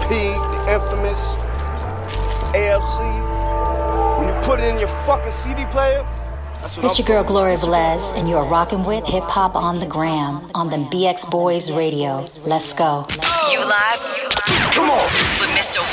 the infamous ALC. When you put it in your fucking CD player, that's what It's your girl Gloria Velez, and you're rocking with Hip Hop on the Gram on the BX Boys Radio. Let's go. You live? Come on. With Mr.